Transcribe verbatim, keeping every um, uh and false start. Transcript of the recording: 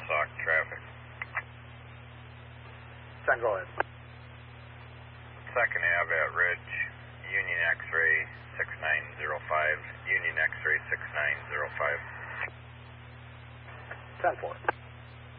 Sauk traffic. ten, go ahead. Second Ave at Ridge, Union X-ray six nine zero five, Union X-ray six nine zero five. ten four.